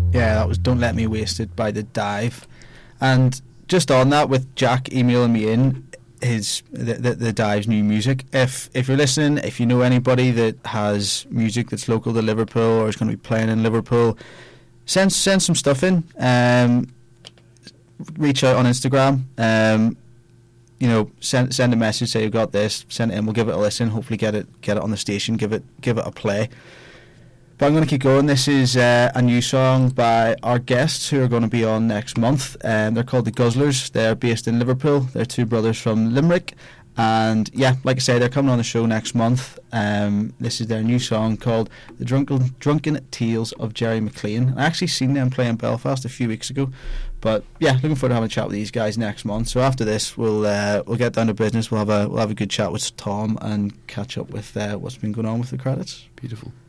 Yeah, that was Don't Let Me Waste It by The Dive. And just on that, with Jack emailing me in the Dive's new music, if you're listening, if you know anybody that has music that's local to Liverpool or is going to be playing in Liverpool, send some stuff in. Reach out on Instagram. Send a message, say you've got this, send it in, we'll give it a listen, hopefully get it on the station, give it a play. But I'm going to keep going. This is a new song by our guests who are going to be on next month. They're called the Guzzlers. They're based in Liverpool. They're two brothers from Limerick. And yeah, like I say, they're coming on the show next month. This is their new song called The Drunken Tales of Jerry McLean. I actually seen them play in Belfast a few weeks ago. But yeah, looking forward to having a chat with these guys next month. So after this, we'll get down to business. We'll have a good chat with Tom and catch up with what's been going on with the credits. Beautiful.